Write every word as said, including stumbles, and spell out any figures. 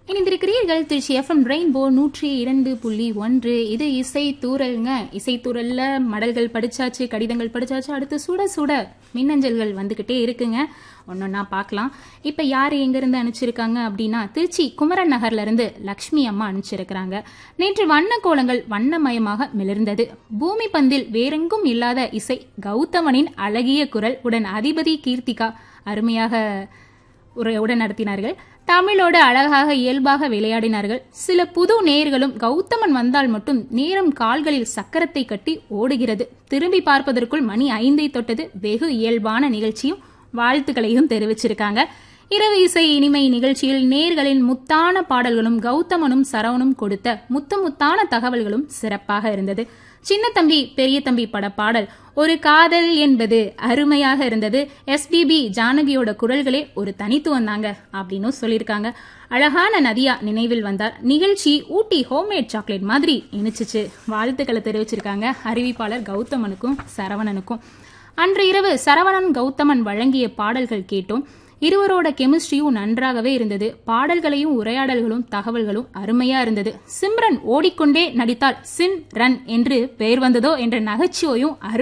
இணைந்திருக்கிறீர்கள் Trichy FM rainbow நூற்றி இரண்டு புள்ளி ஒன்று. இது இசை தூரல்ங்க. இசை தூரல்ல மடல்கள் படிச்சாச்சு, கடிதங்கள் படிச்சாச்சு. அடுத்து சுட சுட மின்னஞ்சல்கள் வந்துகிட்டே இருக்குங்க. ஒன்னொன்னா பார்க்கலாம். இப்ப யாரு எங்க இருந்து அனுப்பிச்சிருக்காங்க அப்படின்னா, திருச்சி குமரன் நகர்ல இருந்து லக்ஷ்மி அம்மா அனுப்பிச்சிருக்கிறாங்க. நேற்று வண்ண கோலங்கள் வண்ணமயமாக மிளர்ந்தது. பூமி பந்தில் வேறெங்கும் இல்லாத இசை, கௌதமனின் அழகிய குரல் உடன் அதிபதி கீர்த்திகா அருமையாக உடன் நடத்தினார்கள். தமிழோடு அழகாக இயல்பாக விளையாடினார்கள். சில புது நேயர்களும் கௌதமன் வந்தால் மட்டும் நேரம் கால்களில் சக்கரத்தை கட்டி ஓடுகிறது. திரும்பி பார்ப்பதற்குள் மணி ஐந்தை தொட்டது. வெகு இயல்பான நிகழ்ச்சியும் வாழ்த்துக்களையும் தெரிவிச்சிருக்காங்க. இரவு இசை இனிமை நிகழ்ச்சியில் நேயர்களின் முத்தான பாடல்களும் கௌதமனும் சரவணும் கொடுத்த முத்து முத்தான தகவல்களும் சிறப்பாக இருந்தது. சின்ன தம்பி பெரிய தம்பி பட பாடல் ஒரு காதல் என்பது அருமையாக இருந்தது. எஸ்பிபி ஜானகியோட குரல்களே ஒரு தனித்துவம் தாங்க அப்படின்னு சொல்லியிருக்காங்க. அழகான நதியா நினைவில் வந்தார். நிகழ்ச்சி ஊட்டி ஹோம்மேட் சாக்லேட் மாதிரி இனிச்சிச்சு. வாழ்த்துக்களை தெரிவிச்சிருக்காங்க அறிவிப்பாளர் கௌதமனுக்கும் சரவணனுக்கும். அன்று இரவு சரவணன் கௌதமன் வழங்கிய பாடல்கள் கேட்டோம். இருவரோட கெமிஸ்ட்ரியும் நன்றாகவே இருந்தது. பாடல்களையும் உரையாடல்களும் தகவல்களும் அருமையா இருந்தது. சிம்ரன் ஓடிக்கொண்டே நடித்தால் சிம் ரன் என்று பெயர் வந்ததோ என்ற நகைச்சுவையும்